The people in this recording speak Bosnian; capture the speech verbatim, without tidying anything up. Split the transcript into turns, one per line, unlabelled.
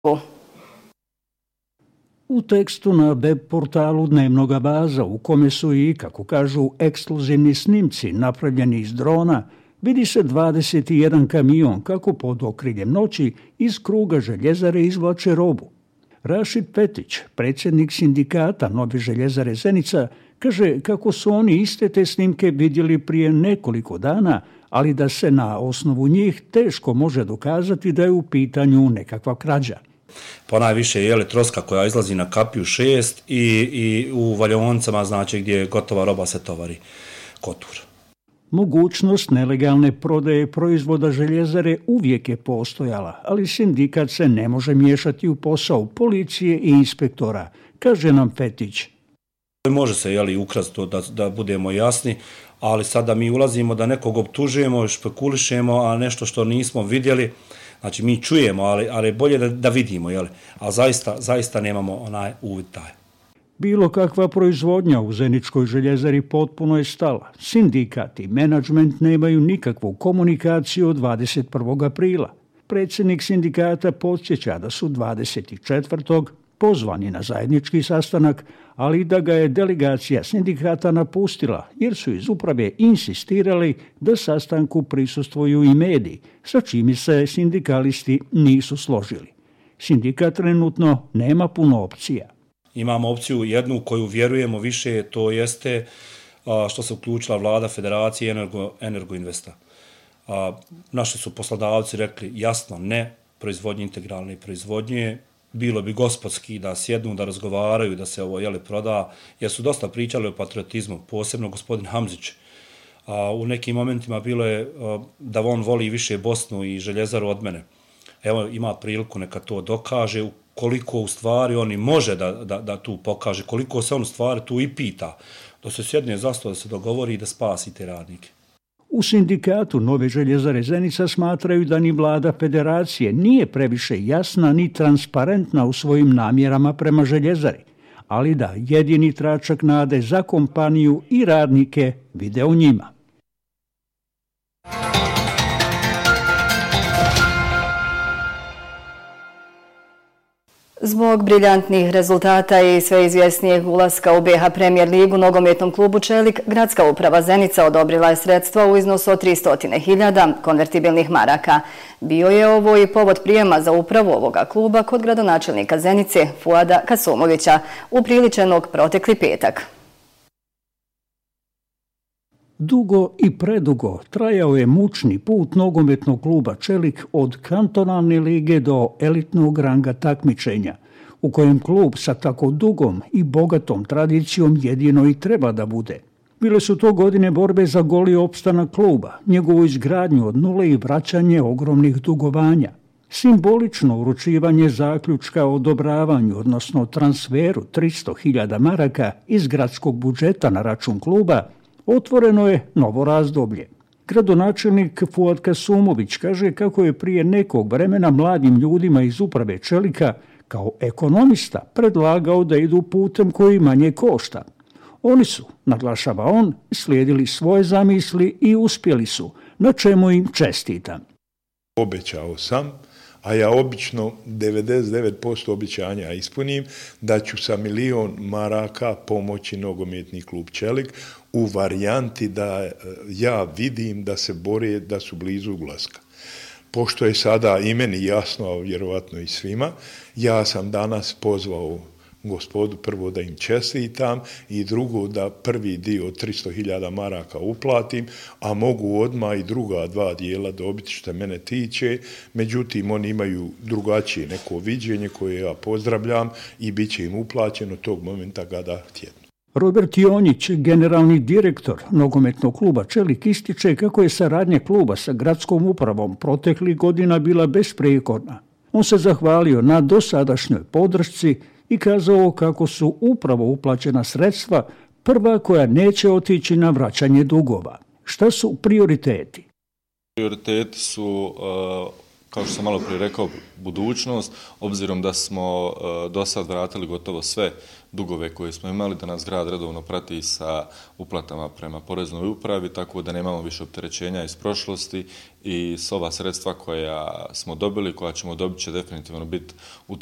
U tekstu na web portalu Dnevnoga baza, u kome su i, kako kažu, ekskluzivni snimci napravljeni iz drona, vidi se dvadeset jedan kamion kako pod okriljem noći iz kruga željezare izvlače robu. Rašid Petić, predsjednik sindikata Nove željezare Zenica, kaže kako su oni iste te snimke vidjeli prije nekoliko dana, ali da se na osnovu njih teško može dokazati da je u pitanju nekakva krađa.
Ponajviše je troska koja izlazi na kapiju šest i, i u valjaonicama, znači gdje gotova roba se tovari kotur.
Mogućnost nelegalne prodaje proizvoda željezare uvijek je postojala, ali sindikat se ne može miješati u posao policije i inspektora, kaže nam Petić.
Može se jeli, ukrasti to da, da budemo jasni, ali sada mi ulazimo da nekog optužujemo, špekulišemo, a nešto što nismo vidjeli, znači mi čujemo, ali, ali bolje da, da vidimo, jeli, a zaista, zaista nemamo onaj uvid taj.
Bilo kakva proizvodnja u Zeničkoj željezari potpuno je stala. Sindikat i menadžment nemaju nikakvu komunikaciju od dvadeset prvog aprila. Predsjednik sindikata podsjeća da su dvadeset četvrtog pozvani na zajednički sastanak, ali da ga je delegacija sindikata napustila jer su iz uprave insistirali da sastanku prisustvuju i mediji, sa čime se sindikalisti nisu složili. Sindikat trenutno nema puno opcija.
Imamo opciju jednu koju vjerujemo više, to jeste što se uključila vlada Federacije Energo, Energoinvesta. Naši su poslodavci rekli jasno ne proizvodnje integralne proizvodnje, bilo bi gospodski da sjednu, da razgovaraju, da se ovo jeli proda, jer su dosta pričali o patriotizmu, posebno gospodin Hamzić. A u nekim momentima bilo je da on voli više Bosnu i željezaru od mene. Evo ima priliku neka to dokaže, koliko u stvari oni može da, da, da tu pokaže, koliko se on u stvari tu i pita, da se sjedne za sto, da se dogovori i da spasi te radnike.
U sindikatu Nove željezare Zenica smatraju da ni vlada federacije nije previše jasna ni transparentna u svojim namjerama prema željezari, ali da jedini tračak nade za kompaniju i radnike vide u njima.
Zbog briljantnih rezultata i sve izvjesnijeg ulaska u B iH Premier ligu nogometnom klubu Čelik, gradska uprava Zenica odobrila je sredstva u iznosu od tristo hiljada konvertibilnih maraka. Bio je ovo i povod prijema za upravu ovoga kluba kod gradonačelnika Zenice, Fuada Kasumovića, upriličenog protekli petak.
Dugo i predugo trajao je mučni put nogometnog kluba Čelik od kantonalne lige do elitnog ranga takmičenja, u kojem klub sa tako dugom i bogatom tradicijom jedino i treba da bude. Bile su to godine borbe za goli opstanak kluba, njegovu izgradnju od nule i vraćanje ogromnih dugovanja. Simbolično uručivanje zaključka o odobravanju, odnosno transferu tristo hiljada maraka iz gradskog budžeta na račun kluba, otvoreno je novo razdoblje. Gradonačelnik Fuad Kasumović kaže kako je prije nekog vremena mladim ljudima iz uprave Čelika kao ekonomista predlagao da idu putem koji manje košta. Oni su, naglašava on, slijedili svoje zamisli i uspjeli su, na čemu im čestitam.
Obećao sam, a ja obično devedeset devet posto obećanja ispunim, da ću sa milion maraka pomoći nogometni klub Čelik u varijanti da ja vidim da se bore, da su blizu ulaska. Pošto je sada i meni jasno, a vjerovatno i svima, ja sam danas pozvao gospodu prvo da im čestitam i drugo da prvi dio od tristo hiljada maraka uplatim, a mogu odmah i druga dva dijela dobiti što mene tiče. Međutim, oni imaju drugačije neko viđenje koje ja pozdravljam i bit će im uplaćeno tog momenta kada tjedno.
Robert Jonjić, generalni direktor nogometnog kluba Čelik, ističe kako je saradnja kluba sa gradskom upravom proteklih godina bila besprijekorna. On se zahvalio na dosadašnjoj podršci i kazao kako su upravo uplaćena sredstva prva koja neće otići na vraćanje dugova. Šta su prioriteti?
Prioriteti su uh, kao što sam malo prije rekao, budućnost, obzirom da smo do sad vratili gotovo sve dugove koje smo imali, da nas grad redovno prati sa uplatama prema poreznoj upravi, tako da nemamo više opterećenja iz prošlosti i s ova sredstva koja smo dobili, koja ćemo dobiti, će definitivno biti